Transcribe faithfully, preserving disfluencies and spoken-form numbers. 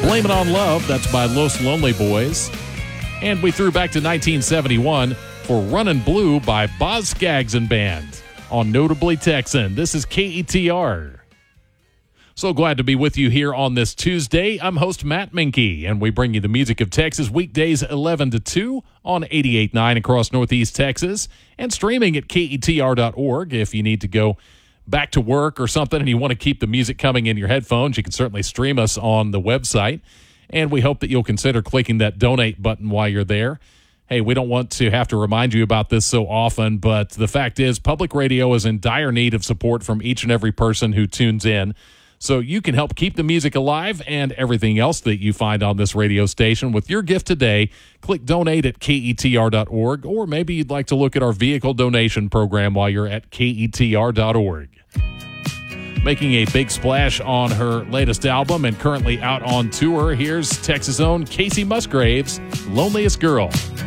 Blame It on Love, that's by Los Lonely Boys. And we threw back to nineteen seventy-one for Runnin' Blue by Boz Scaggs and Band on Notably Texan. This is K E T R. So glad to be with you here on this Tuesday. I'm host Matt Minke, and we bring you the music of Texas weekdays eleven to two on eighty-eight point nine across Northeast Texas and streaming at K E T R dot org. If you need to go back to work or something and you want to keep the music coming in your headphones, you can certainly stream us on the website. And we hope that you'll consider clicking that donate button while you're there. Hey, we don't want to have to remind you about this so often, but the fact is public radio is in dire need of support from each and every person who tunes in. So you can help keep the music alive and everything else that you find on this radio station with your gift today. Click donate at K E T R dot org, or maybe you'd like to look at our vehicle donation program while you're at K E T R dot org. Making a big splash on her latest album and currently out on tour, here's Texas' own Casey Musgraves, Loneliest Girl.